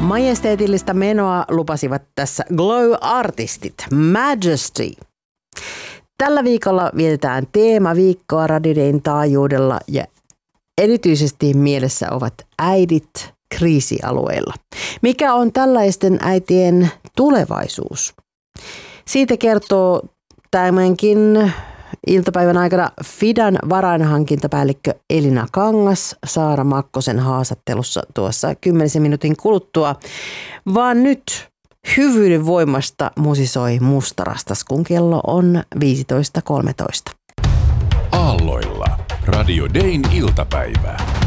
Majesteetillista menoa lupasivat tässä Glow-artistit Majesty. Tällä viikolla vietetään teemaviikkoa Radio Dayn taajuudella ja erityisesti mielessä ovat äidit kriisialueilla. Mikä on tällaisten äitien tulevaisuus? Siitä kertoo tämänkin iltapäivän aikana Fidan varainhankintapäällikkö Elina Kangas Saara Makkosen haastattelussa tuossa 10 minuutin kuluttua. Vaan nyt hyvyyden voimasta musisoi Mustarastas, kun kello on 15.13. Aalloilla Radio Dayn iltapäivää.